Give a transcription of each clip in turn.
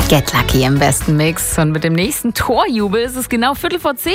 Get Lucky im besten Mix. Und mit dem nächsten Torjubel ist es genau 9:45.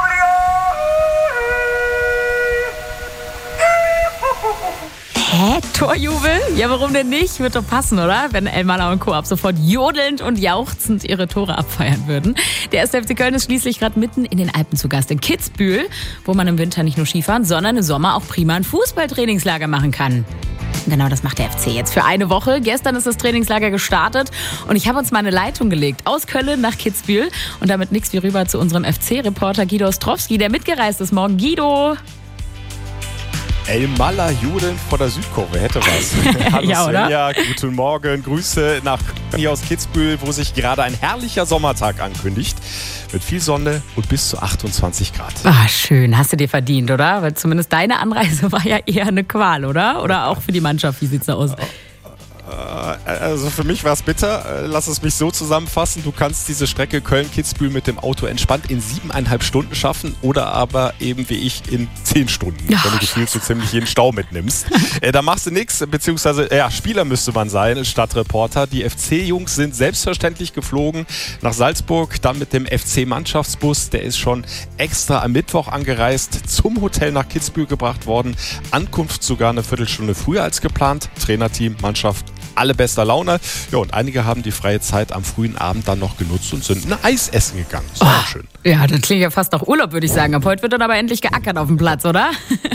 Hä? Torjubel? Ja, warum denn nicht? Wird doch passen, oder? Wenn Elmaler und Co. ab sofort jodelnd und jauchzend ihre Tore abfeiern würden. Der 1. FC Köln ist schließlich gerade mitten in den Alpen zu Gast in Kitzbühel, wo man im Winter nicht nur Skifahren, sondern im Sommer auch prima ein Fußballtrainingslager machen kann. Genau, das macht der FC jetzt für eine Woche. Gestern ist das Trainingslager gestartet und ich habe uns mal eine Leitung gelegt aus Köln nach Kitzbühel und damit nix wie rüber zu unserem FC-Reporter Guido Ostrowski, der mitgereist ist. Morgen, Guido. Elmaler jodeln vor der Südkurve, hätte was. Hallo Ja, oder? Svenja, guten Morgen, Grüße nach hier aus Kitzbühel, wo sich gerade ein herrlicher Sommertag ankündigt. Mit viel Sonne und bis zu 28 Grad. Ah, schön, hast du dir verdient, oder? Weil zumindest deine Anreise war ja eher eine Qual, oder? Oder auch für die Mannschaft, wie sieht's da aus? Also für mich war es bitter. Lass es mich so zusammenfassen. Du kannst diese Strecke Köln-Kitzbühel mit dem Auto entspannt in 7,5 Stunden schaffen oder aber eben wie ich in 10 Stunden, wenn du gefühlt so ziemlich jeden Stau mitnimmst. Da machst du nichts, beziehungsweise Spieler müsste man sein, statt Reporter. Die FC-Jungs sind selbstverständlich geflogen nach Salzburg, dann mit dem FC-Mannschaftsbus. Der ist schon extra am Mittwoch angereist, zum Hotel nach Kitzbühel gebracht worden. Ankunft sogar eine Viertelstunde früher als geplant. Trainerteam, Mannschaft, alle bester Laune. Ja, und einige haben die freie Zeit am frühen Abend dann noch genutzt und sind ein Eis essen gegangen. Ist auch schön. Ja, das klingt ja fast nach Urlaub, würde ich sagen. Ab heute wird dann aber endlich geackert auf dem Platz, oder?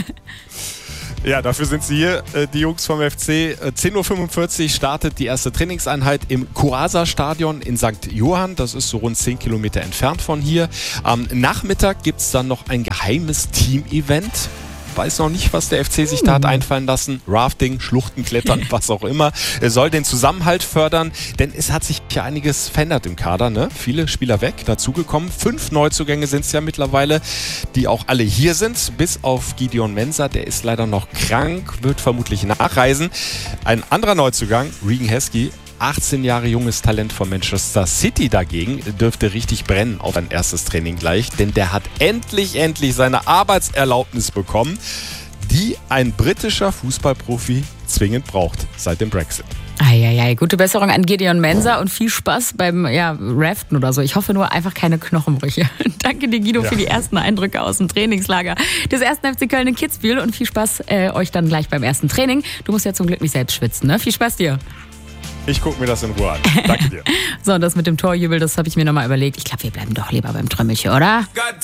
Ja, dafür sind sie hier, die Jungs vom FC. 10:45 Uhr startet die erste Trainingseinheit im Coasa-Stadion in St. Johann. Das ist so rund 10 Kilometer entfernt von hier. Am Nachmittag gibt es dann noch ein geheimes Team-Event. Weiß noch nicht, was der FC sich da hat einfallen lassen. Rafting, Schluchtenklettern, was auch immer. Er soll den Zusammenhalt fördern, denn es hat sich ja einiges verändert im Kader. Ne? Viele Spieler weg, dazugekommen. 5 Neuzugänge sind es ja mittlerweile, die auch alle hier sind. Bis auf Gideon Mensah, der ist leider noch krank, wird vermutlich nachreisen. Ein anderer Neuzugang, Regan Heskey, 18 Jahre junges Talent von Manchester City dagegen, dürfte richtig brennen auf sein erstes Training gleich, denn der hat endlich seine Arbeitserlaubnis bekommen, die ein britischer Fußballprofi zwingend braucht seit dem Brexit. Eieiei, gute Besserung an Gideon Mensah und viel Spaß beim Raften oder so. Ich hoffe nur einfach keine Knochenbrüche. Danke dir, Guido, für die ersten Eindrücke aus dem Trainingslager des 1. FC Köln in Kitzbühel und viel Spaß euch dann gleich beim ersten Training. Du musst ja zum Glück nicht selbst schwitzen, ne? Viel Spaß dir. Ich gucke mir das in Ruhe an. Danke dir. So, und das mit dem Torjubel, das habe ich mir nochmal überlegt. Ich glaube, wir bleiben doch lieber beim Trümmelchen, oder?